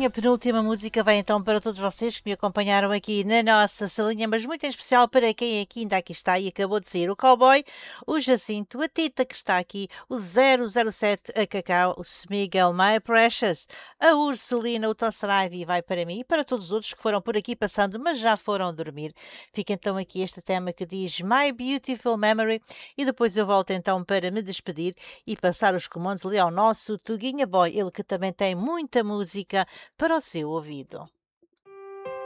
minha penúltima música vai então para todos vocês que me acompanharam aqui na nossa salinha, mas muito em especial para quem aqui ainda aqui está e acabou de sair: o Cowboy, o Jacinto, a Tita que está aqui, o 007, a Cacau, o Smigel, My Precious, a Ursulina, o Tosseraivi vai para mim e para todos os outros que foram por aqui passando, mas já foram dormir. Fica então aqui este tema que diz My Beautiful Memory e depois eu volto então para me despedir e passar os comandos ali ao nosso Tuguinha Boy, ele que também tem muita música para o seu ouvido.